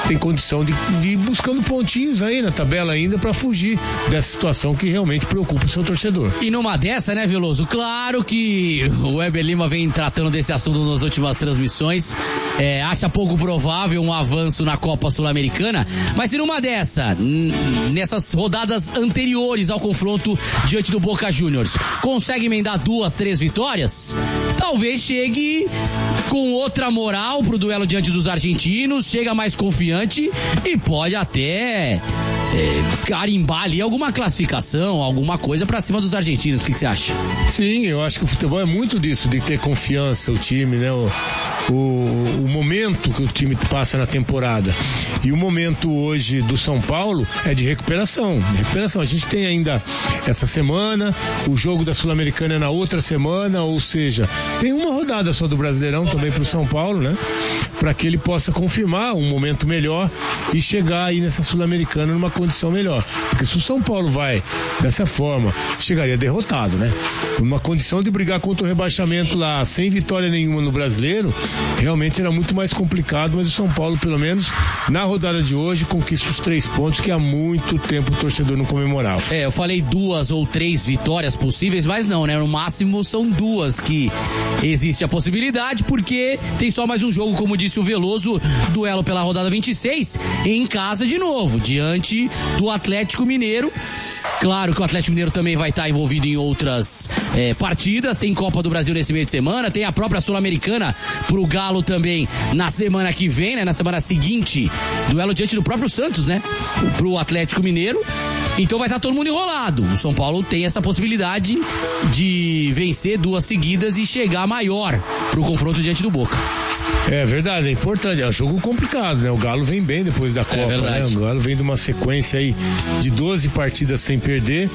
tem condição de ir buscando pontinhos aí na tabela ainda para fugir dessa situação que realmente preocupa o seu torcedor. E numa dessa, né, Veloso? Claro que o Weber Lima vem tratando desse assunto nas últimas transmissões, acha pouco provável um avanço na Copa Sul-Americana, mas se numa dessa, nessas rodadas anteriores ao confronto diante do Boca Juniors, consegue emendar 2, 3 vitórias, talvez chegue com outra moral pro duelo diante dos argentinos, chega mais confiante e pode até carimbar ali alguma classificação, alguma coisa pra cima dos argentinos. O que você acha? Sim, eu acho que o futebol é muito disso, de ter confiança, o time, né? O momento que o time passa na temporada. E o momento hoje do São Paulo é de recuperação. A gente tem ainda essa semana, o jogo da Sul-Americana é na outra semana, ou seja, tem uma rodada só do Brasileirão também pro São Paulo, né? Para que ele possa confirmar um momento melhor e chegar aí nessa Sul-Americana numa condição melhor. Porque se o São Paulo vai dessa forma, chegaria derrotado, né? Numa condição de brigar contra o rebaixamento lá, sem vitória nenhuma no Brasileiro, realmente era muito mais complicado, mas o São Paulo, pelo menos, na rodada de hoje, conquista os 3 pontos que há muito tempo o torcedor não comemorava. Eu falei 2 ou 3 vitórias possíveis, mas não, né? No máximo são 2 que existe a possibilidade, porque tem só mais um jogo, como disse o Veloso, duelo pela rodada 26, em casa de novo, diante do Atlético Mineiro. Claro que o Atlético Mineiro também vai estar envolvido em outras partidas, tem Copa do Brasil nesse meio de semana, tem a própria Sul-Americana pro Galo também na semana que vem, né? Na semana seguinte, duelo diante do próprio Santos, né? Pro Atlético Mineiro. Então vai estar todo mundo enrolado. O São Paulo tem essa possibilidade de vencer 2 seguidas e chegar maior pro confronto diante do Boca. É verdade, é importante, é um jogo complicado, né? O Galo vem bem depois da Copa, né? O Galo vem de uma sequência aí de 12 partidas sem perder,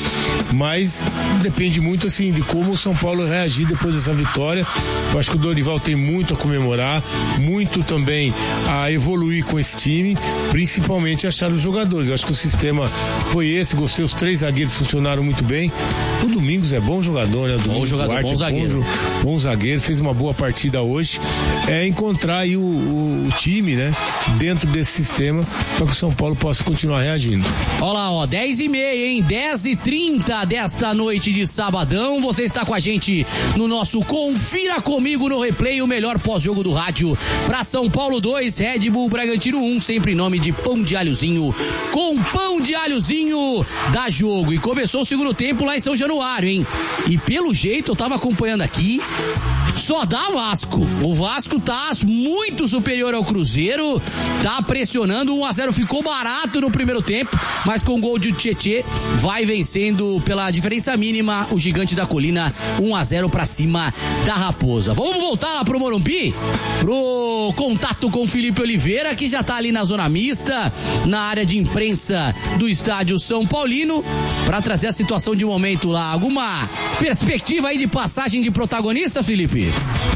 mas depende muito, assim, de como o São Paulo reagir depois dessa vitória. Eu acho que o Dorival tem muito a comemorar, muito também a evoluir com esse time, principalmente achar os jogadores. Eu acho que o sistema foi esse, gostei, os 3 zagueiros funcionaram muito bem. O Domingos é bom jogador, né? Bom jogador, bom zagueiro. Bom zagueiro, fez uma boa partida hoje. Encontrar aí o time, né, dentro desse sistema, para que o São Paulo possa continuar reagindo. Olha lá, 10h30, hein? 10h30 desta noite de sabadão. Você está com a gente no nosso Confira Comigo no Replay, o melhor pós-jogo do rádio para São Paulo 2, Red Bull Bragantino 1, sempre em nome de Pão de Alhozinho. Com Pão de Alhozinho dá jogo. E começou o segundo tempo lá em São Januário, hein? E pelo jeito, eu tava acompanhando aqui, só dá Vasco. O Vasco tá muito superior ao Cruzeiro, tá pressionando, 1-0, ficou barato no primeiro tempo, mas com gol de Tietê vai vencendo pela diferença mínima o Gigante da Colina, 1-0 pra cima da Raposa. Vamos voltar lá pro Morumbi, pro contato com o Felipe Oliveira, que já tá ali na zona mista, na área de imprensa do estádio São Paulino, pra trazer a situação de momento lá. Alguma perspectiva aí de passagem de protagonista, Felipe?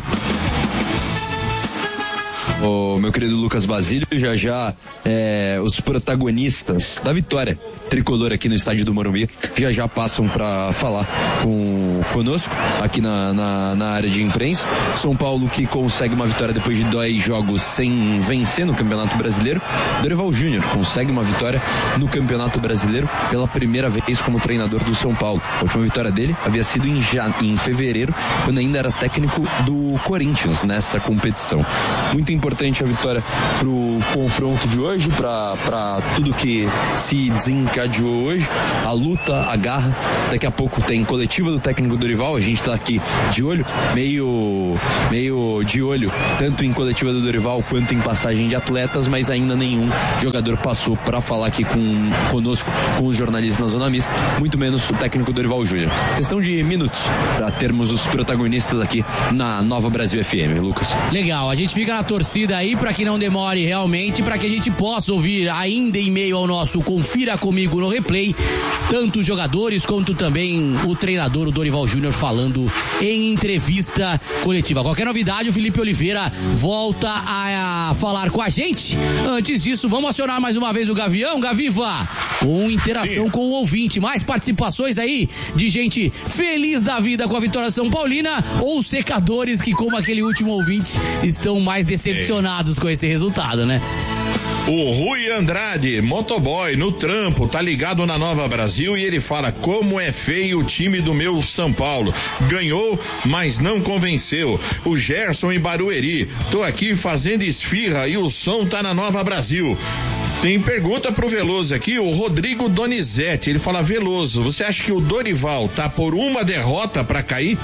O meu querido Lucas Basílio, já os protagonistas da vitória tricolor aqui no estádio do Morumbi já passam para falar conosco aqui na área de imprensa. São Paulo que consegue uma vitória depois de 2 jogos sem vencer no Campeonato Brasileiro. Dorival Júnior consegue uma vitória no Campeonato Brasileiro pela primeira vez como treinador do São Paulo. A última vitória dele havia sido em fevereiro, quando ainda era técnico do Corinthians nessa competição. Muito importante a vitória pro confronto de hoje, para tudo que se desencadeou hoje, a luta, a garra. Daqui a pouco tem coletiva do técnico Dorival, a gente tá aqui de olho, meio de olho, tanto em coletiva do Dorival quanto em passagem de atletas, mas ainda nenhum jogador passou para falar aqui conosco, com os jornalistas na zona mista, muito menos o técnico Dorival Júnior. Questão de minutos para termos os protagonistas aqui na Nova Brasil FM, Lucas. Legal, a gente fica na torcida aí para que não demore realmente, para que a gente possa ouvir ainda em meio ao nosso Confira Comigo no Replay, tanto os jogadores quanto também o treinador, o Dorival Júnior, falando em entrevista coletiva. Qualquer novidade, o Felipe Oliveira volta a falar com a gente. Antes disso, vamos acionar mais uma vez o Gavião, Gaviva, com interação com o ouvinte. Mais participações aí de gente feliz da vida com a vitória São Paulina, ou secadores que, como aquele último ouvinte, estão mais decepcionados com esse resultado, né? O Rui Andrade, motoboy no trampo, tá ligado na Nova Brasil e ele fala: como é feio o time do meu São Paulo. Ganhou, mas não convenceu. O Gerson em Barueri, tô aqui fazendo esfirra e o som tá na Nova Brasil. Tem pergunta pro Veloso aqui, o Rodrigo Donizete, ele fala: Veloso, você acha que o Dorival tá por uma derrota pra cair?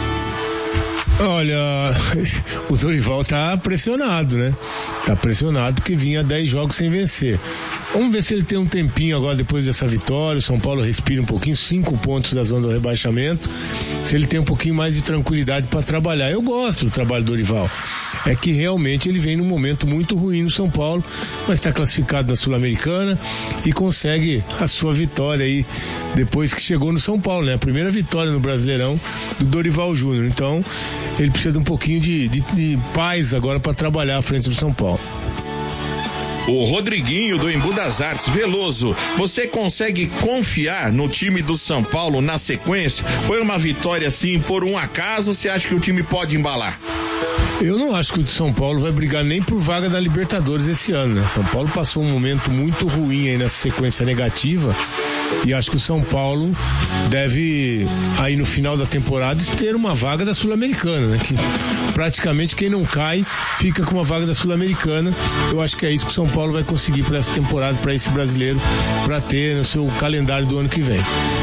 Olha, o Dorival tá pressionado, né? Tá pressionado porque vinha 10 jogos sem vencer. Vamos ver se ele tem um tempinho agora depois dessa vitória. O São Paulo respira um pouquinho, 5 pontos da zona do rebaixamento. Se ele tem um pouquinho mais de tranquilidade para trabalhar. Eu gosto do trabalho do Dorival. É que realmente ele vem num momento muito ruim no São Paulo, mas está classificado na Sul-Americana e consegue a sua vitória aí depois que chegou no São Paulo, né? A primeira vitória no Brasileirão do Dorival Júnior. Então, ele precisa de um pouquinho de paz agora para trabalhar à frente do São Paulo. O Rodriguinho do Embu das Artes, Veloso, você consegue confiar no time do São Paulo na sequência? Foi uma vitória assim por um acaso, você acha que o time pode embalar? Eu não acho que o São Paulo vai brigar nem por vaga da Libertadores esse ano, né? São Paulo passou um momento muito ruim aí nessa sequência negativa e acho que o São Paulo deve, aí no final da temporada, ter uma vaga da Sul-Americana, né? Que praticamente quem não cai fica com uma vaga da Sul-Americana. Eu acho que é isso que o São Paulo vai conseguir para essa temporada, para esse brasileiro, para ter no seu calendário do ano que vem.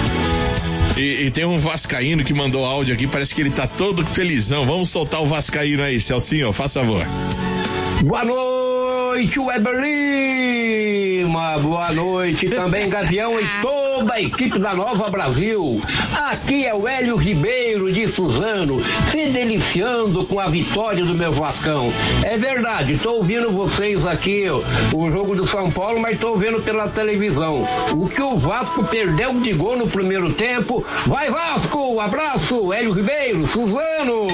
E tem um vascaíno que mandou áudio aqui, parece que ele tá todo felizão. Vamos soltar o vascaíno aí, Celcinho, faça favor. Boa noite, Weber Lima. Boa noite também, Gavião e toda a equipe da Nova Brasil. Aqui é o Hélio Ribeiro de Suzano, se deliciando com a vitória do meu Vascão. É verdade, estou ouvindo vocês aqui, o jogo do São Paulo, mas estou vendo pela televisão. O que o Vasco perdeu de gol no primeiro tempo. Vai, Vasco! Abraço, Hélio Ribeiro, Suzano!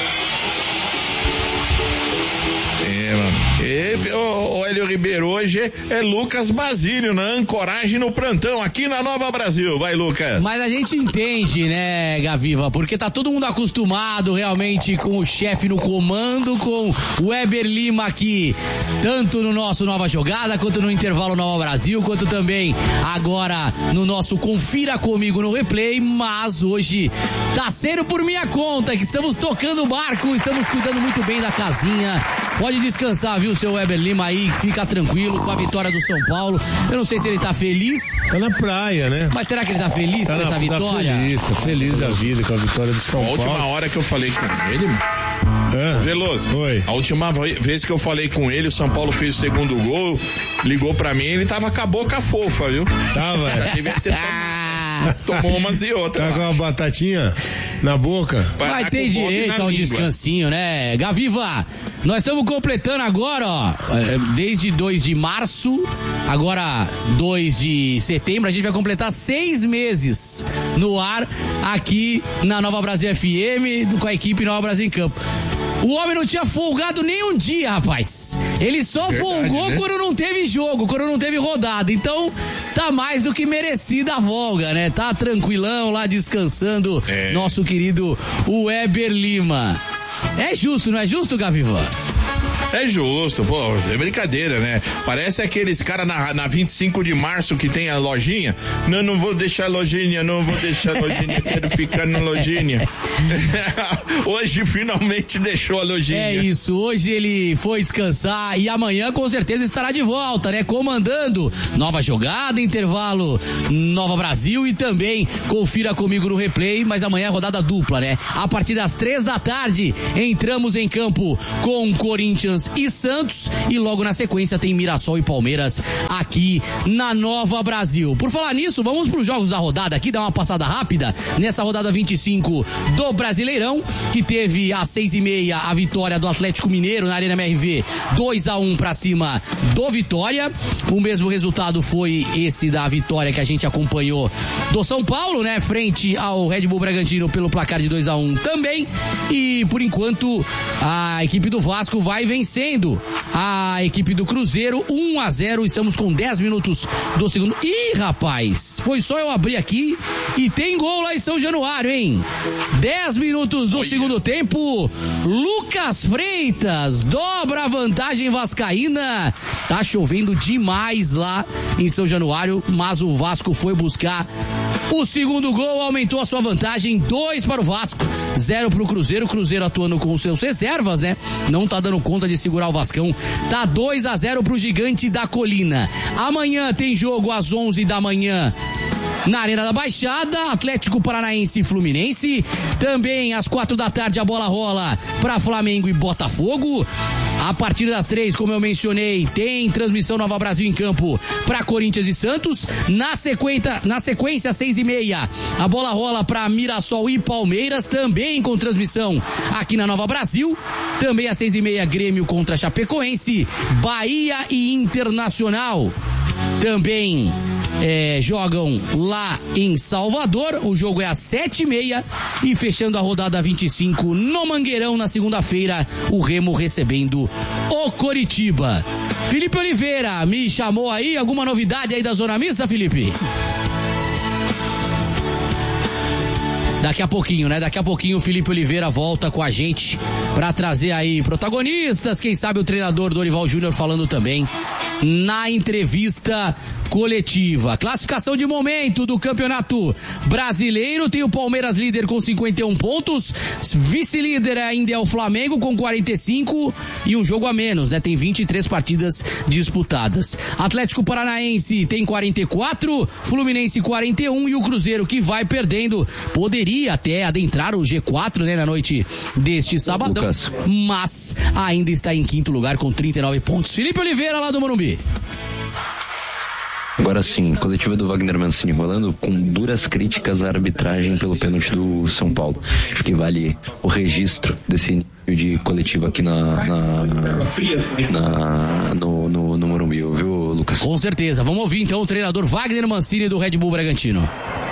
O Hélio Ribeiro hoje é Lucas Basílio na ancoragem no plantão aqui na Nova Brasil. Vai, Lucas. Mas a gente entende, né, Gaviva? Porque tá todo mundo acostumado realmente com o chefe no comando, com o Weber Lima aqui, tanto no nosso Nova Jogada, quanto no Intervalo Nova Brasil, quanto também agora no nosso Confira Comigo no Replay. Mas hoje tá sendo por minha conta, que estamos tocando o barco, estamos cuidando muito bem da casinha. Pode descansar, viu, seu Weber Lima aí, fica tranquilo com a vitória do São Paulo. Eu não sei se ele tá feliz. Tá na praia, né? Mas será que ele tá feliz com essa vitória? Tá feliz da vida com a vitória do São Paulo. A última hora que eu falei com ele, Veloso, oi. A última vez que eu falei com ele, o São Paulo fez o segundo gol, ligou pra mim, ele tava com a boca fofa, viu? Tava, devia ter tomou umas e outras. Tá com uma batatinha na boca? Vai ter direito ao descansinho, né? Gaviva, nós estamos completando agora, ó, desde 2 de março, agora 2 de setembro, a gente vai completar 6 meses no ar aqui na Nova Brasil FM, com a equipe Nova Brasil em Campo. O homem não tinha folgado nem um dia, rapaz. Ele só folgou, né? Quando não teve jogo, quando não teve rodada. Então, tá mais do que merecida a folga, né? Tá tranquilão lá, descansando, nosso querido Weber Lima. É justo, não é justo, Gaviva? É justo, pô, é brincadeira, né? Parece aqueles caras na 25 de março que tem a lojinha. Não vou deixar a lojinha, quero ficar na lojinha. Hoje finalmente deixou a lojinha. É isso, hoje ele foi descansar e amanhã com certeza estará de volta, né? Comandando Nova Jogada, Intervalo Nova Brasil e também Confira Comigo no Replay, mas amanhã é rodada dupla, né? A partir das 3 da tarde entramos em campo com Corinthians e Santos e logo na sequência tem Mirassol e Palmeiras aqui na Nova Brasil. Por falar nisso, vamos para os jogos da rodada aqui, dar uma passada rápida nessa rodada 25 do Brasileirão, que teve às 6h30 a vitória do Atlético Mineiro na Arena MRV, 2-1 para cima do Vitória. O mesmo resultado foi esse da vitória que a gente acompanhou do São Paulo, né, frente ao Red Bull Bragantino pelo placar de 2-1 também. E por enquanto a equipe do Vasco vai vencer vencendo a equipe do Cruzeiro 1-0. Estamos com 10 minutos do segundo. Ih, rapaz, foi só eu abrir aqui e tem gol lá em São Januário, hein? 10 minutos do segundo tempo. Lucas Freitas dobra a vantagem vascaína. Tá chovendo demais lá em São Januário, mas o Vasco foi buscar o segundo gol, aumentou a sua vantagem, 2 para o Vasco, 0 para o Cruzeiro. O Cruzeiro atuando com os seus reservas, né? Não tá dando conta de segurar o Vascão. Tá 2-0 pro Gigante da Colina. Amanhã tem jogo às 11 da manhã na Arena da Baixada, Atlético Paranaense e Fluminense. Também às 4 da tarde a bola rola para Flamengo e Botafogo. A partir das 3, como eu mencionei, tem transmissão Nova Brasil em campo para Corinthians e Santos. Na sequência, 6h30, a bola rola para Mirassol e Palmeiras, também com transmissão aqui na Nova Brasil. Também às 6h30, Grêmio contra Chapecoense, Bahia e Internacional. Também jogam lá em Salvador. O jogo é às 7h30 e fechando a rodada 25 no Mangueirão na segunda-feira, o Remo recebendo o Coritiba. Felipe Oliveira me chamou aí, alguma novidade aí da Zona Mista, Felipe? Daqui a pouquinho, né? Daqui a pouquinho o Felipe Oliveira volta com a gente pra trazer aí protagonistas, quem sabe o treinador Dorival Júnior falando também na entrevista coletiva. Classificação de momento do Campeonato Brasileiro, tem o Palmeiras líder com 51 pontos, vice-líder ainda é o Flamengo com 45 e um jogo a menos, né? Tem 23 partidas disputadas. Atlético Paranaense tem 44, Fluminense 41 e o Cruzeiro, que vai perdendo, poderia até adentrar o G4, né, na noite deste sabadão, Lucas, mas ainda está em quinto lugar com 39 pontos. Felipe Oliveira lá do Morumbi. Agora sim, coletiva do Wagner Mancini rolando com duras críticas à arbitragem pelo pênalti do São Paulo. Acho que vale o registro desse nível de coletiva aqui no Morumbi, viu, Lucas? Com certeza. Vamos ouvir então o treinador Wagner Mancini do Red Bull Bragantino.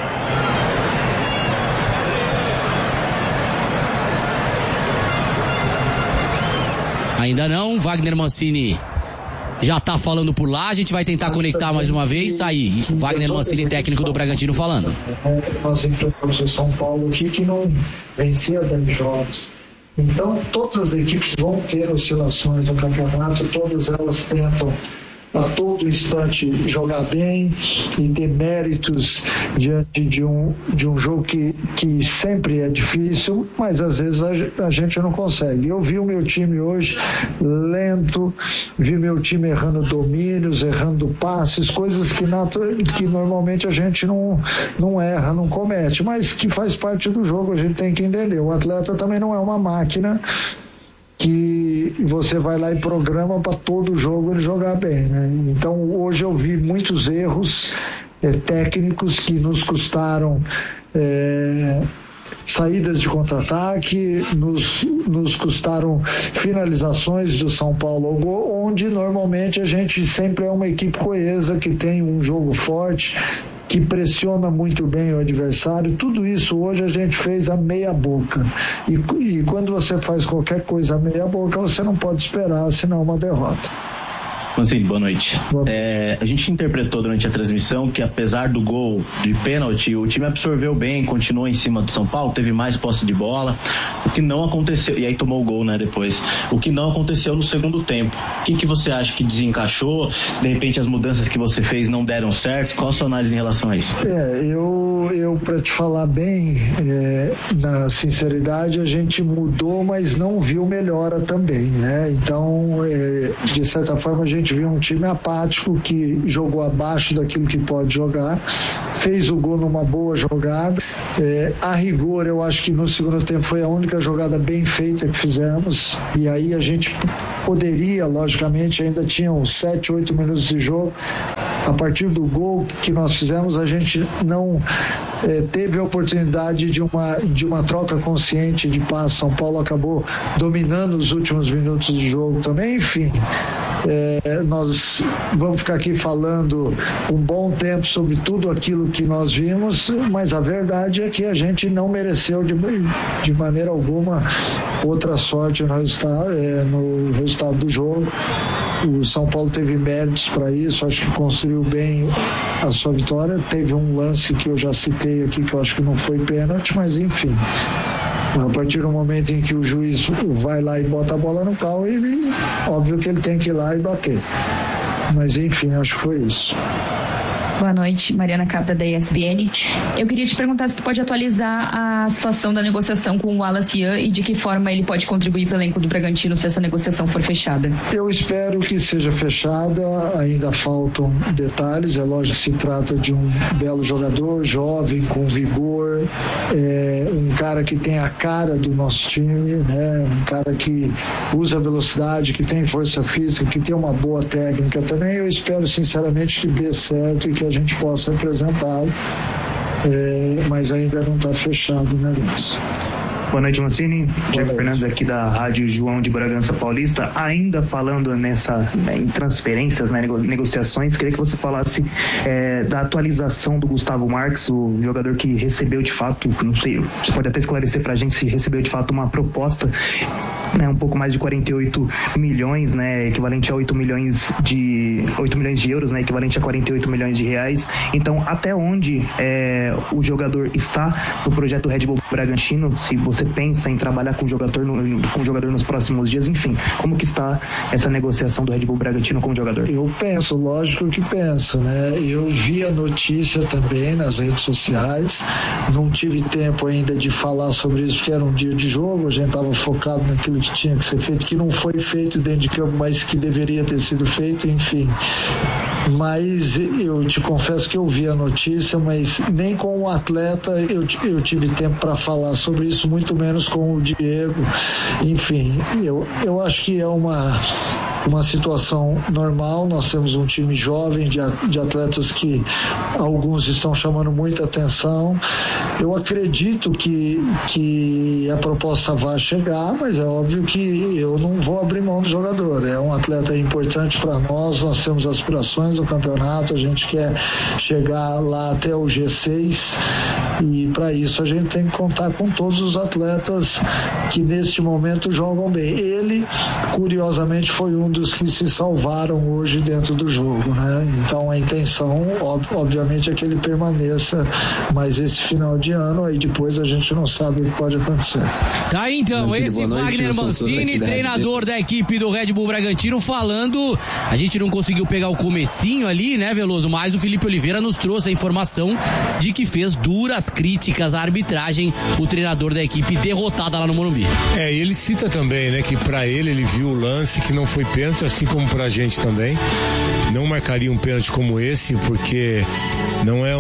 Ainda não, Wagner Mancini já tá falando por lá, a gente vai tentar conectar mais uma vez. Aí, Wagner Mancini, técnico do Bragantino, falando. Nós enfrentamos o São Paulo aqui, que não vencia 10 jogos. Então, todas as equipes vão ter oscilações no campeonato, todas elas tentam a todo instante jogar bem e ter méritos diante de um jogo que sempre é difícil, mas às vezes a gente não consegue. Eu vi o meu time hoje lento, vi meu time errando domínios, errando passes, coisas que normalmente a gente não erra, não comete, mas que faz parte do jogo, a gente tem que entender. O atleta também não é uma máquina que você vai lá e programa para todo jogo ele jogar bem, né? Então hoje eu vi muitos erros técnicos que nos custaram saídas de contra-ataque, nos custaram finalizações do São Paulo ao gol, onde normalmente a gente sempre é uma equipe coesa, que tem um jogo forte, que pressiona muito bem o adversário. Tudo isso hoje a gente fez a meia boca. E quando você faz qualquer coisa a meia boca, você não pode esperar, senão uma derrota. Mancini, boa noite. A gente interpretou durante a transmissão que, apesar do gol de pênalti, o time absorveu bem, continuou em cima do São Paulo, teve mais posse de bola, o que não aconteceu, e aí tomou o gol, né, depois, o que não aconteceu no segundo tempo. O que você acha que desencaixou? Se de repente as mudanças que você fez não deram certo, qual a sua análise em relação a isso? Eu para te falar bem, na sinceridade, a gente mudou, mas não viu melhora também, né? Então, de certa forma, a gente viu um time apático que jogou abaixo daquilo que pode jogar, fez o gol numa boa jogada. A rigor, eu acho que no segundo tempo foi a única jogada bem feita que fizemos, e aí a gente poderia, logicamente, ainda tinham 7, 8 minutos de jogo. A partir do gol que nós fizemos, a gente não teve a oportunidade de uma troca consciente de passe. São Paulo acabou dominando os últimos minutos do jogo também. Enfim, Nós vamos ficar aqui falando um bom tempo sobre tudo aquilo que nós vimos, mas a verdade é que a gente não mereceu de maneira alguma outra sorte no resultado do jogo. O São Paulo teve méritos para isso, acho que construiu bem a sua vitória. Teve um lance que eu já citei aqui, que eu acho que não foi pênalti, mas enfim, a partir do momento em que o juiz vai lá e bota a bola no cal, óbvio que ele tem que ir lá e bater. Mas enfim, acho que foi isso. Boa noite, Mariana Capra da ESPN. Eu queria te perguntar se tu pode atualizar a situação da negociação com o Wallace Ian e de que forma ele pode contribuir para o elenco do Bragantino se essa negociação for fechada. Eu espero que seja fechada, ainda faltam detalhes, é lógico que se trata de um belo jogador, jovem, com vigor, um cara que tem a cara do nosso time, né? Um cara que usa velocidade, que tem força física, que tem uma boa técnica também. Eu espero sinceramente que dê certo e que a gente possa apresentá-lo, mas ainda não está fechado o negócio. Boa noite, Mancini. Diego Fernandes aqui da Rádio João de Bragança Paulista. Ainda falando em transferências, negociações, queria que você falasse da atualização do Gustavo Marques, o jogador que recebeu de fato, não sei, você pode até esclarecer pra gente se recebeu de fato uma proposta, um pouco mais de 48 milhões, equivalente a 8 milhões de euros, equivalente a 48 milhões de reais. Então, até onde o jogador está no projeto Red Bull Bragantino, se você pensa em trabalhar com o jogador nos próximos dias, enfim, como que está essa negociação do Red Bull Bragantino com o jogador? Eu penso, lógico que penso, Eu vi a notícia também nas redes sociais, não tive tempo ainda de falar sobre isso porque era um dia de jogo, a gente estava focado naquilo que tinha que ser feito, que não foi feito dentro de campo, mas que deveria ter sido feito, enfim. Mas eu te confesso que eu vi a notícia, mas nem com o atleta eu tive tempo para falar sobre isso, muito menos com o Diego. Enfim, eu acho que é uma situação normal. Nós temos um time jovem de atletas que alguns estão chamando muita atenção. Eu acredito que a proposta vai chegar, mas é óbvio que eu não vou abrir mão do jogador. É um atleta importante para nós temos aspirações do campeonato, a gente quer chegar lá até o G6 e para isso a gente tem que contar com todos os atletas que neste momento jogam bem. Ele, curiosamente, foi um dos que se salvaram hoje dentro do jogo, Então a intenção, obviamente, é que ele permaneça, mas esse final de ano, aí depois a gente não sabe o que pode acontecer. Tá aí, então, esse Wagner Mancini, treinador da equipe do Red Bull Bragantino, falando. A gente não conseguiu pegar o comecinho ali, Veloso, mas o Felipe Oliveira nos trouxe a informação de que fez duras críticas à arbitragem, o treinador da equipe derrotada lá no Morumbi. Ele cita também, que pra ele viu o lance, que não foi pênalti, assim como pra gente também. Não marcaria um pênalti como esse, porque não é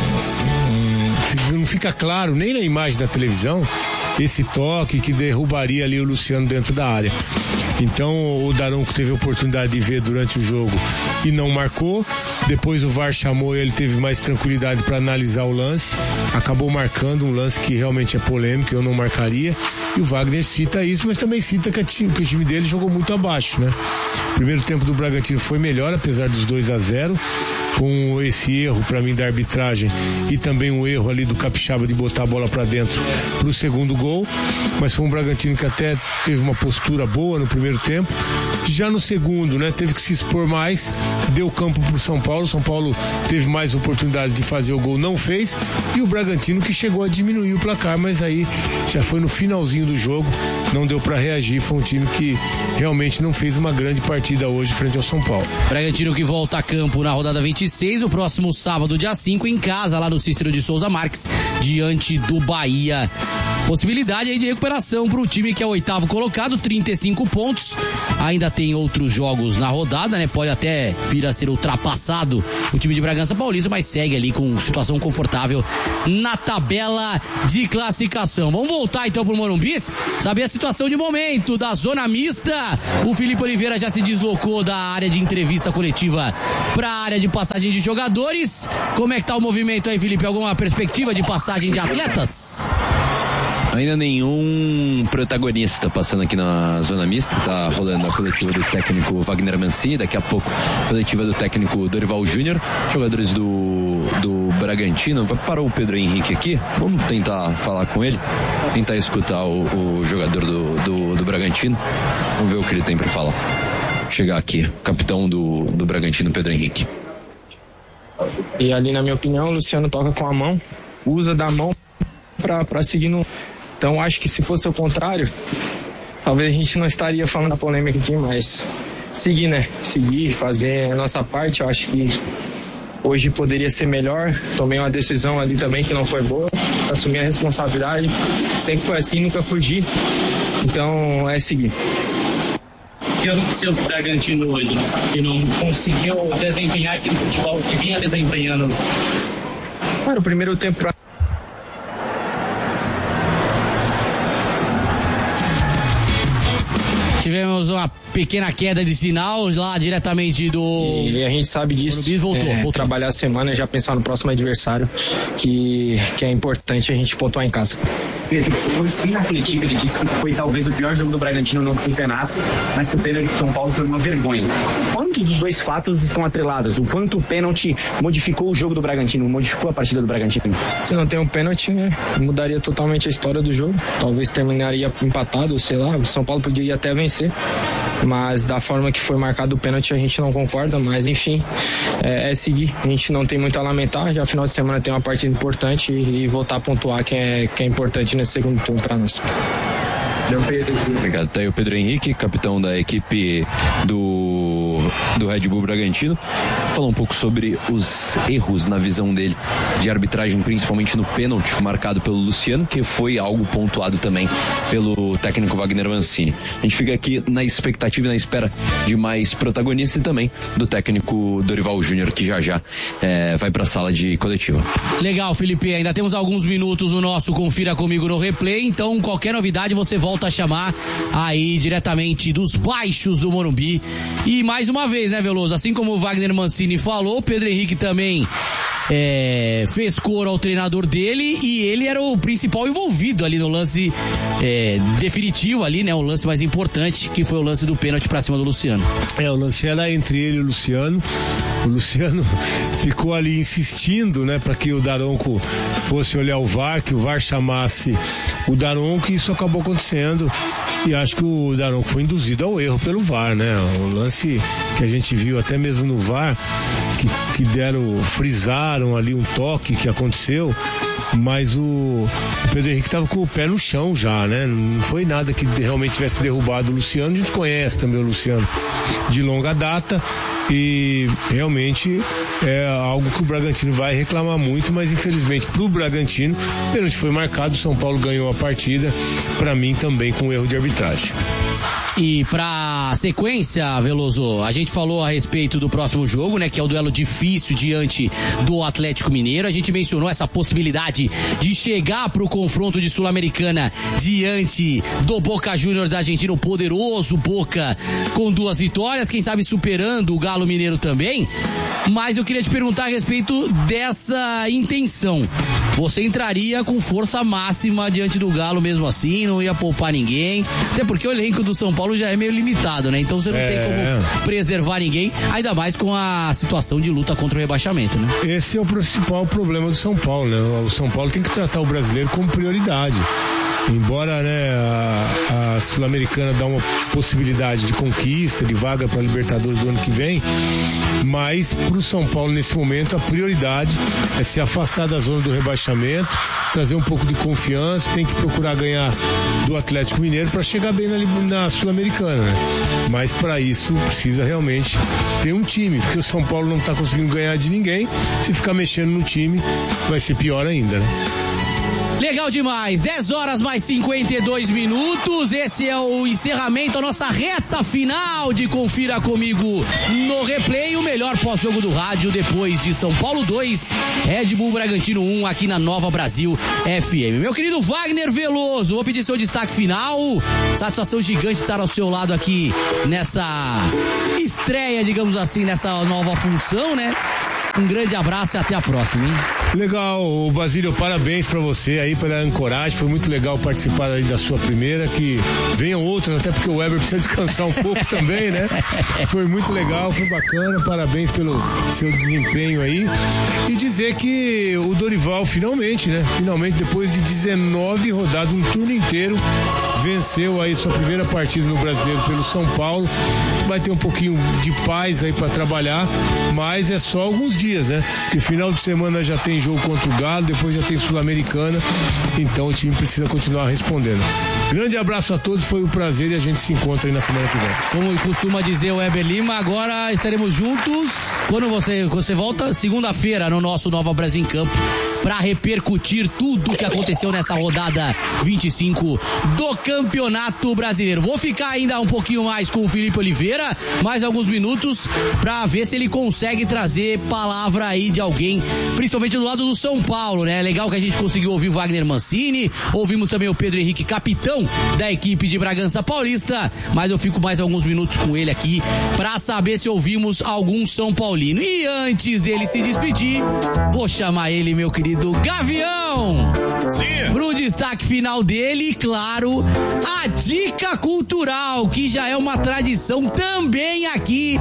não fica claro nem na imagem da televisão esse toque que derrubaria ali o Luciano dentro da área. Então o Daronco teve a oportunidade de ver durante o jogo e não marcou. Depois o VAR chamou ele, teve mais tranquilidade para analisar o lance, acabou marcando um lance que realmente é polêmico, eu não marcaria. E o Wagner cita isso, mas também cita que o time dele jogou muito abaixo, O primeiro tempo do Bragantino foi melhor, apesar dos 2-0, com esse erro para mim da arbitragem e também um erro ali do Capixaba de botar a bola para dentro pro segundo gol, mas foi um Bragantino que até teve uma postura boa no primeiro tempo. Já no segundo, teve que se expor mais, deu campo pro São Paulo teve mais oportunidades de fazer o gol, não fez, e o Bragantino que chegou a diminuir o placar, mas aí já foi no finalzinho do jogo, não deu para reagir. Foi um time que realmente não fez uma grande partida hoje frente ao São Paulo. Bragantino que volta a campo na rodada 26, o próximo sábado, dia 5, em casa, lá no Cícero de Souza Marques, diante do Bahia. Possibilidade aí de recuperação para o time que é o 8º colocado, 35 pontos. Ainda tem outros jogos na rodada, Pode até vir a ser ultrapassado o time de Bragança Paulista, mas segue ali com situação confortável na tabela de classificação. Vamos voltar então pro Morumbi, saber a situação de momento da zona mista. O Felipe Oliveira já se deslocou da área de entrevista coletiva para a área de passagem de jogadores. Como é que tá o movimento aí, Felipe? Alguma perspectiva de passagem de atletas? Ainda nenhum protagonista passando aqui na zona mista. Tá rolando a coletiva do técnico Wagner Mancini, daqui a pouco a coletiva do técnico Dorival Júnior, jogadores do Bragantino. Parou o Pedro Henrique aqui, vamos tentar falar com ele, tentar escutar o jogador do Bragantino, vamos ver o que ele tem para falar. Chegar aqui, capitão do Bragantino, Pedro Henrique. E ali, na minha opinião, o Luciano toca com a mão, usa da mão para seguir no... Então acho que se fosse o contrário, talvez a gente não estaria falando da polêmica aqui, mas seguir, né? Seguir, fazer a nossa parte. Eu acho que hoje poderia ser melhor. Tomei uma decisão ali também que não foi boa, assumi a responsabilidade. Sempre foi assim, nunca fugi. Então é seguir. O que aconteceu com o Bragantino hoje, que não conseguiu desempenhar aquele futebol que vinha desempenhando? Cara, o primeiro tempo... Tivemos uma pequena queda de sinal lá diretamente do... E a gente sabe disso. Voltou. Trabalhar a semana e já pensar no próximo adversário, que é importante a gente pontuar em casa. Pedro, você na coletiva ele disse que foi talvez o pior jogo do Bragantino no campeonato, mas que o pênalti de São Paulo foi uma vergonha. Quanto dos dois fatos estão atrelados? O quanto o pênalti modificou o jogo do Bragantino, modificou a partida do Bragantino? Se não tem um pênalti, né, mudaria totalmente a história do jogo. Talvez terminaria empatado, sei lá, o São Paulo poderia até vencer. Mas da forma que foi marcado o pênalti a gente não concorda, mas enfim, é seguir. A gente não tem muito a lamentar, já final de semana tem uma partida importante e voltar a pontuar que é importante nesse segundo turno para nós. Obrigado. Tá aí o Pedro Henrique, capitão da equipe do Red Bull Bragantino. Falou um pouco sobre os erros na visão dele de arbitragem, principalmente no pênalti marcado pelo Luciano, que foi algo pontuado também pelo técnico Wagner Mancini. A gente fica aqui na expectativa e na espera de mais protagonistas e também do técnico Dorival Júnior, que já vai para a sala de coletiva. Legal, Felipe, ainda temos alguns minutos no nosso Confira Comigo no Replay, então qualquer novidade você volta a chamar aí diretamente dos baixos do Morumbi. E mais uma vez, né, Veloso, assim como o Wagner Mancini falou, o Pedro Henrique também fez coro ao treinador dele e ele era o principal envolvido ali no lance definitivo ali, né, o lance mais importante, que foi o lance do pênalti pra cima do Luciano. O lance era entre ele e o Luciano ficou ali insistindo, né, para que o Daronco fosse olhar o VAR, que o VAR chamasse o Daronco, e isso acabou acontecendo. E acho que o Daronco foi induzido ao erro pelo VAR, né? O lance que a gente viu até mesmo no VAR, que frisaram ali um toque que aconteceu, mas o Pedro Henrique estava com o pé no chão já, né? Não foi nada que realmente tivesse derrubado o Luciano. A gente conhece também o Luciano de longa data e realmente é algo que o Bragantino vai reclamar muito, mas infelizmente pro Bragantino o pênalti foi marcado, o São Paulo ganhou a partida, para mim também com erro de arbitragem. E pra sequência, Veloso, a gente falou a respeito do próximo jogo, né, que é o duelo difícil diante do Atlético Mineiro. A gente mencionou essa possibilidade de chegar pro confronto de Sul-Americana diante do Boca Juniors da Argentina, o poderoso Boca, com 2 vitórias, quem sabe superando o Galo Mineiro também. Mas eu queria te perguntar a respeito dessa intenção. Você entraria com força máxima diante do Galo mesmo assim, não ia poupar ninguém, até porque o elenco do São Paulo já é meio limitado, né? Então você não tem como preservar ninguém, ainda mais com a situação de luta contra o rebaixamento, né? Esse é o principal problema do São Paulo, né? O São Paulo tem que tratar o brasileiro como prioridade. Embora, né, a Sul-Americana dá uma possibilidade de conquista, de vaga para a Libertadores do ano que vem, mas para o São Paulo nesse momento a prioridade é se afastar da zona do rebaixamento, trazer um pouco de confiança, tem que procurar ganhar do Atlético Mineiro para chegar bem na Sul-Americana, né? Mas para isso precisa realmente ter um time, porque o São Paulo não está conseguindo ganhar de ninguém. Se ficar mexendo no time vai ser pior ainda, né? Legal demais, 10 horas mais 52 minutos, esse é o encerramento, a nossa reta final de Confira Comigo no Replay, o melhor pós-jogo do rádio depois de São Paulo 2, Red Bull Bragantino 1 aqui na Nova Brasil FM. Meu querido Wagner Veloso, vou pedir seu destaque final, satisfação gigante estar ao seu lado aqui nessa estreia, digamos assim, nessa nova função, né? Um grande abraço e até a próxima, hein? Legal, Basílio, parabéns pra você aí pela ancoragem, foi muito legal participar aí da sua primeira, que venham outras, até porque o Weber precisa descansar um pouco também, né? Foi muito legal, foi bacana, parabéns pelo seu desempenho aí, e dizer que o Dorival finalmente, depois de 19 rodadas, um turno inteiro, venceu aí sua primeira partida no Brasileiro pelo São Paulo, vai ter um pouquinho de paz aí pra trabalhar, mas é só alguns dias, né? Porque final de semana já tem jogo contra o Galo, depois já tem Sul-Americana, então o time precisa continuar respondendo. Grande abraço a todos, foi um prazer e a gente se encontra aí na semana que vem. Como costuma dizer o Weber Lima, agora estaremos juntos quando você volta, segunda-feira, no nosso Nova Brasil em Campo, para repercutir tudo o que aconteceu nessa rodada 25 do Campeonato Brasileiro. Vou ficar ainda um pouquinho mais com o Felipe Oliveira, mais alguns minutos, para ver se ele consegue trazer palavra aí de alguém, principalmente do lado do São Paulo, né? Legal que a gente conseguiu ouvir o Wagner Mancini, ouvimos também o Pedro Henrique, capitão da equipe de Bragança Paulista, mas eu fico mais alguns minutos com ele aqui para saber se ouvimos algum São Paulino. E antes dele se despedir, vou chamar ele, meu querido Gavião, pro destaque final dele, e claro, a dica cultural, que já é uma tradição também aqui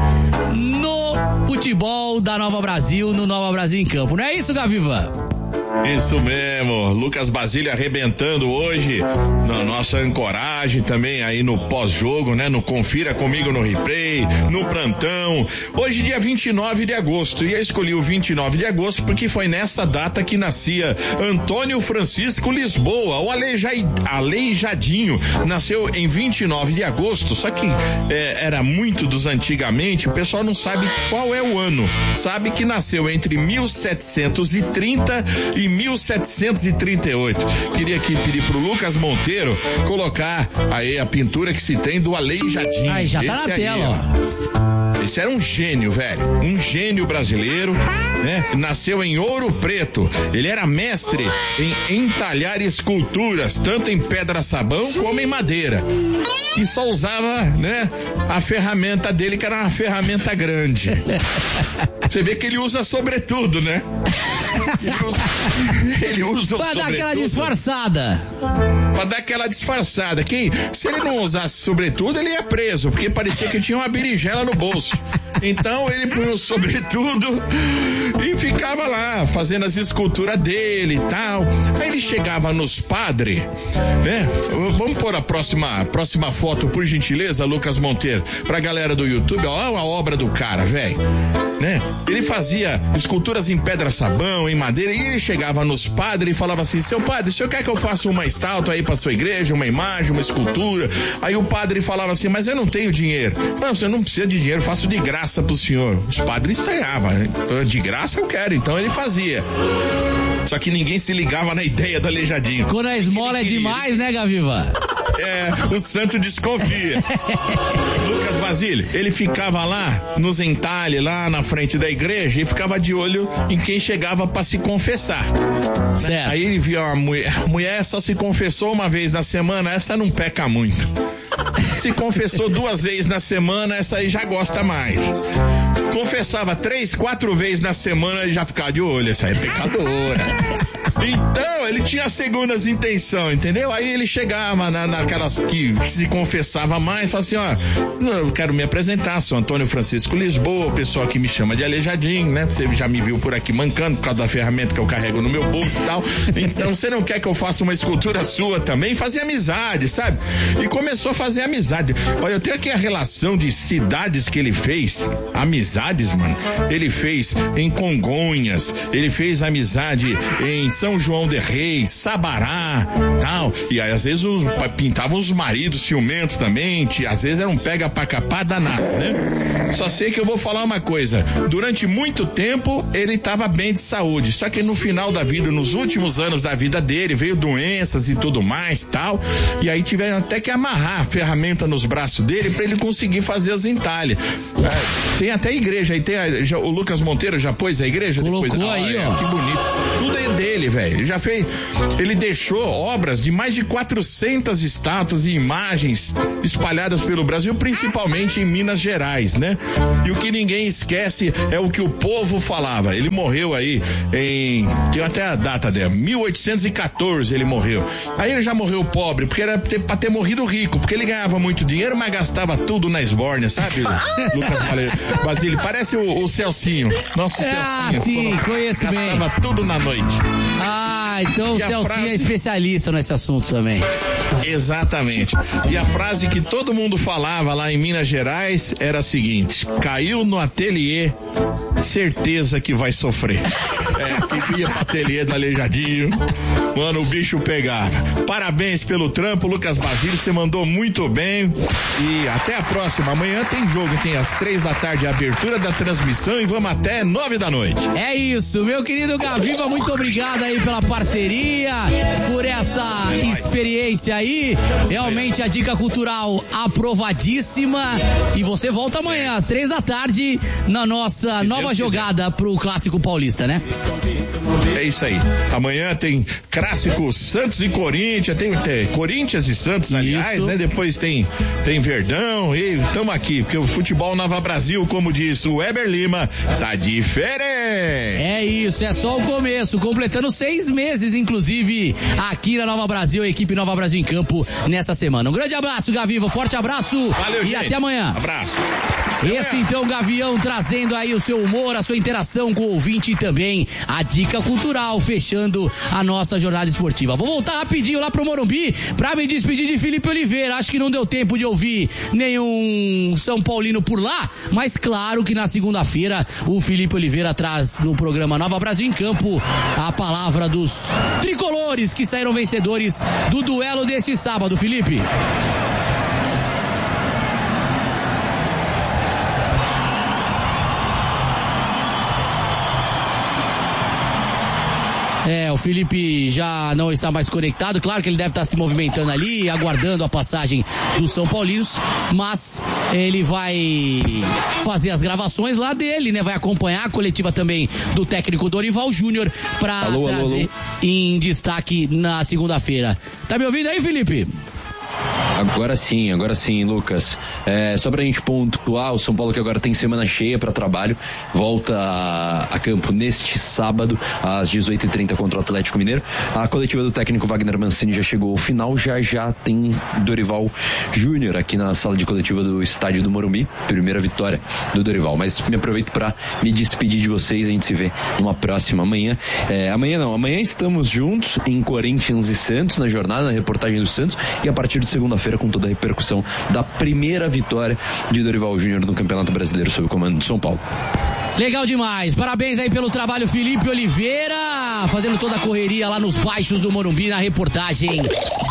no futebol da Nova Brasil, no Nova Brasil em Campo. Não é isso, Gaviva? Isso mesmo, Lucas Basílio arrebentando hoje na nossa ancoragem também aí no pós-jogo, né? No Confira Comigo no Replay, no plantão. Hoje, dia 29 de agosto, e eu escolhi o 29 de agosto porque foi nessa data que nascia Antônio Francisco Lisboa, o Aleijadinho. Nasceu em 29 de agosto, só que era muito dos antigamente, o pessoal não sabe qual é o ano, sabe que nasceu entre 1730 e 1738. Queria aqui pedir pro Lucas Monteiro colocar aí a pintura que se tem do Aleijadinho. Aí, já tá na tela, ó. Esse era um gênio, velho. Um gênio brasileiro, né? Nasceu em Ouro Preto. Ele era mestre em entalhar esculturas, tanto em pedra-sabão como em madeira. E só usava, né, a ferramenta dele, que era uma ferramenta grande. Você vê que ele usa sobretudo, né? Ele usa pra dar aquela disfarçada. Pra dar aquela disfarçada. Se ele não usasse sobretudo, ele ia preso, porque parecia que tinha uma berinjela no bolso. Então ele punha o sobretudo e ficava lá fazendo as esculturas dele e tal. Aí ele chegava nos padres, né? Vamos pôr a próxima foto, por gentileza, Lucas Monteiro, pra galera do YouTube. Olha a obra do cara, velho, né? Ele fazia esculturas em pedra-sabão, em madeira, e ele chegava nos padres e falava assim: seu padre, o senhor quer que eu faça uma estátua aí pra sua igreja, uma imagem, uma escultura? Aí o padre falava assim: mas eu não tenho dinheiro. Não, você não precisa de dinheiro, eu faço de graça pro senhor. Os padres estranhavam, então, de graça eu quero, então ele fazia. Só que ninguém se ligava na ideia do Aleijadinho. Quando a esmola é demais, né, Gaviva? O santo desconfia. Lucas Basílio, ele ficava lá nos entalhes, lá na frente da igreja, e ficava de olho em quem chegava pra se confessar. Certo. Aí ele via a mulher só se confessou uma vez na semana, essa não peca muito. Se confessou 2 vezes na semana, essa aí já gosta mais. Confessava 3, 4 vezes na semana e já ficava de olho, essa aí é pecadora. Então, ele tinha segundas intenções, entendeu? Aí ele chegava naquelas que se confessava mais, falava assim: ó, eu quero me apresentar, sou Antônio Francisco Lisboa, o pessoal que me chama de Aleijadinho, né? Você já me viu por aqui mancando por causa da ferramenta que eu carrego no meu bolso e tal. Então, você não quer que eu faça uma escultura sua também? Fazer amizade, sabe? E começou a fazer amizade. Olha, eu tenho aqui a relação de cidades que ele fez, amizades, mano. Ele fez em Congonhas, ele fez amizade em São João de Reis, Sabará, tal. E aí, às vezes, pintavam os maridos ciumentos também, às vezes era um pega pra capar danado, né? Só sei que eu vou falar uma coisa: durante muito tempo ele tava bem de saúde, só que no final da vida, nos últimos anos da vida dele, veio doenças e tudo mais, tal, e aí tiveram até que amarrar a ferramenta nos braços dele pra ele conseguir fazer as entalhas. Tem até igreja, aí tem o Lucas Monteiro já pôs a igreja? Colocou depois, aí, ó. Que bonito. Tudo é dele, velho. velho. Ele deixou obras de mais de 400 estátuas e imagens espalhadas pelo Brasil, principalmente em Minas Gerais, né? E o que ninguém esquece é o que o povo falava. Ele morreu aí tem até a data dela, 1814 ele morreu. Aí ele já morreu pobre, porque era pra ter morrido rico, porque ele ganhava muito dinheiro, mas gastava tudo na esbórnia, sabe? Lucas Basílio, parece o Celcinho. Nosso Celcinho. Ah, sim, conheço bem. Gastava tudo na noite. Ah, então o Celcinho é especialista nesse assunto também. Exatamente. E a frase que todo mundo falava lá em Minas Gerais era a seguinte: caiu no ateliê, certeza que vai sofrer. Que ia pro ateliê do Aleijadinho, mano, o bicho pegava. Parabéns pelo trampo, Lucas Basílio, você mandou muito bem. E até a próxima. Amanhã tem jogo, tem às 3h a abertura da transmissão e vamos até 9h. É isso, meu querido Gaviva, muito obrigado aí pela parceria, por essa experiência aí. Realmente a dica cultural aprovadíssima. E você volta amanhã às 3h na nossa nova jogada pro Clássico Paulista, né? É isso aí. Amanhã tem clássico Santos e Corinthians, tem Corinthians e Santos, aliás, isso, né? Depois tem Verdão e estamos aqui, porque o futebol Nova Brasil, como diz o Weber Lima, tá diferente. É isso, é só o começo, completando 6 meses, inclusive, aqui na Nova Brasil, a equipe Nova Brasil em campo nessa semana. Um grande abraço, Gaviva, forte abraço. Valeu, e gente. Até amanhã. Abraço. Esse então, Gavião, trazendo aí o seu humor, a sua interação com o ouvinte e também a dica cultural, fechando a nossa jornada esportiva. Vou voltar rapidinho lá pro Morumbi pra me despedir de Felipe Oliveira. Acho que não deu tempo de ouvir nenhum São Paulino por lá, mas claro que na segunda-feira o Felipe Oliveira traz no programa Nova Brasil em Campo a palavra dos tricolores que saíram vencedores do duelo deste sábado. Felipe. O Felipe já não está mais conectado, claro que ele deve estar se movimentando ali, aguardando a passagem dos São Paulinos, mas ele vai fazer as gravações lá dele, né? Vai acompanhar a coletiva também do técnico Dorival Júnior para trazer em destaque na segunda-feira. Tá me ouvindo aí, Felipe? Agora sim, Lucas. Só pra gente pontuar, o São Paulo que agora tem semana cheia para trabalho, volta a campo neste sábado às 18h30 contra o Atlético Mineiro. A coletiva do técnico Wagner Mancini já chegou ao final, já tem Dorival Júnior aqui na sala de coletiva do estádio do Morumbi, primeira vitória do Dorival. Mas me aproveito para me despedir de vocês, a gente se vê numa próxima amanhã. Amanhã estamos juntos em Corinthians e Santos, na jornada, na reportagem do Santos, e a partir de segunda-feira com toda a repercussão da primeira vitória de Dorival Júnior no Campeonato Brasileiro sob o comando de São Paulo. Legal demais, parabéns aí pelo trabalho, Felipe Oliveira, fazendo toda a correria lá nos baixos do Morumbi na reportagem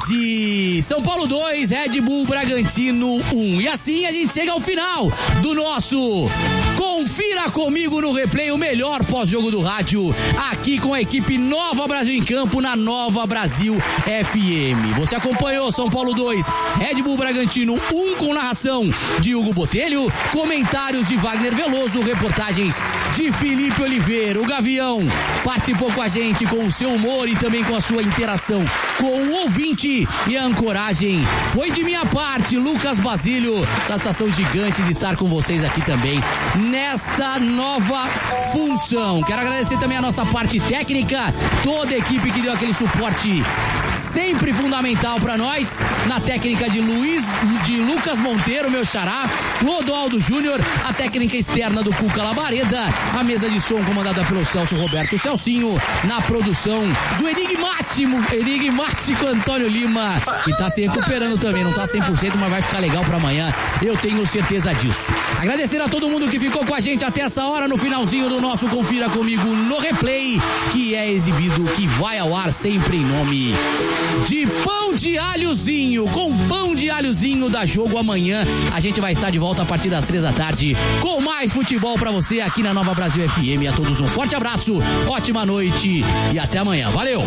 de São Paulo 2, Red Bull Bragantino 1. E assim a gente chega ao final do nosso Confira Comigo no Replay, o melhor pós-jogo do rádio, aqui com a equipe Nova Brasil em Campo na Nova Brasil FM. Você acompanhou São Paulo 2, Red Bull Bragantino 1 com narração de Hugo Botelho, comentários de Wagner Veloso, reportagens de Felipe Oliveira. O Gavião participou com a gente com o seu humor e também com a sua interação com o ouvinte, e a ancoragem foi de minha parte, Lucas Basílio. Satisfação gigante de estar com vocês aqui também nesta nova função. Quero agradecer também a nossa parte técnica, toda a equipe que deu aquele suporte sempre fundamental para nós, na técnica de Lucas Monteiro, meu xará, Clodoaldo Júnior, a técnica externa do Cuca Labareda, a mesa de som comandada pelo Celso Roberto Celcinho, na produção do enigmático Antônio Lima, que tá se recuperando também, não tá 100%, mas vai ficar legal para amanhã, eu tenho certeza disso. Agradecer a todo mundo que ficou com a gente até essa hora, no finalzinho do nosso Confira Comigo no Replay, que é exibido, que vai ao ar sempre em nome de Pão de Alhozinho. Com Pão de Alhozinho dá jogo amanhã. A gente vai estar de volta a partir das 3h com mais futebol pra você aqui na Nova Brasil FM. A todos um forte abraço, ótima noite e até amanhã. Valeu!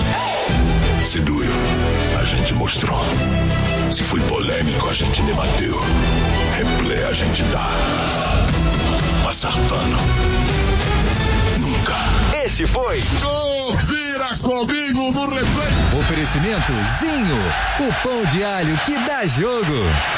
Se doeu, a gente mostrou. Se foi polêmico, a gente debateu. Replay a gente dá. Passar pano. Nunca. Esse foi Confira comigo no replay. Oferecimento Zinho, o pão de alho que dá jogo.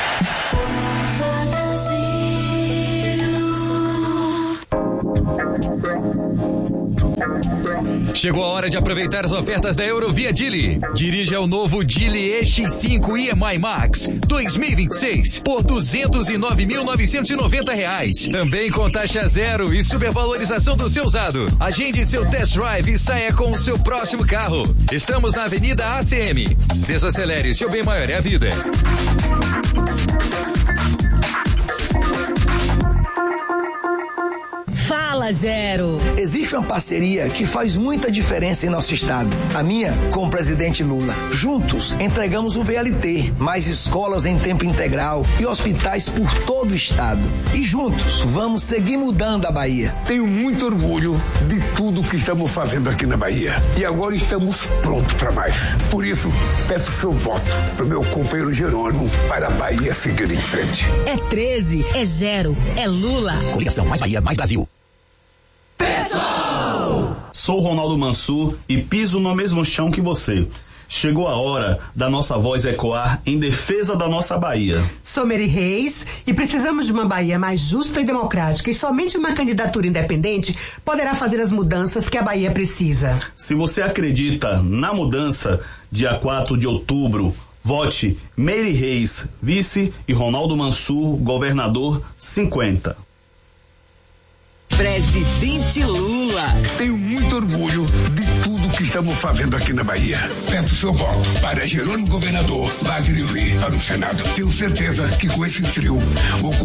Chegou a hora de aproveitar as ofertas da Eurovia Dili. Dirija o novo Dili EX5 EMI Max 2026 por R$209.990. Também com taxa zero e supervalorização do seu usado. Agende seu test drive e saia com o seu próximo carro. Estamos na Avenida ACM. Desacelere, seu bem maior é a vida. Fala, Gero! Existe uma parceria que faz muita diferença em nosso estado. A minha com o presidente Lula. Juntos, entregamos o VLT, mais escolas em tempo integral e hospitais por todo o estado. E juntos, vamos seguir mudando a Bahia. Tenho muito orgulho de tudo que estamos fazendo aqui na Bahia. E agora estamos prontos para mais. Por isso, peço seu voto para o meu companheiro Jerônimo para a Bahia seguir em frente. É 13, é Gero, é Lula. Coligação mais Bahia, mais Brasil. Pessoal! Sou Ronaldo Mansur e piso no mesmo chão que você. Chegou a hora da nossa voz ecoar em defesa da nossa Bahia. Sou Mary Reis e precisamos de uma Bahia mais justa e democrática, e somente uma candidatura independente poderá fazer as mudanças que a Bahia precisa. Se você acredita na mudança, dia 4 de outubro, vote Mary Reis, vice, e Ronaldo Mansur, governador 50. Presidente Lula. Tenho muito orgulho de tudo que estamos fazendo aqui na Bahia. Peço seu voto para Jerônimo governador, Wagner para o Senado. Tenho certeza que com esse trio vou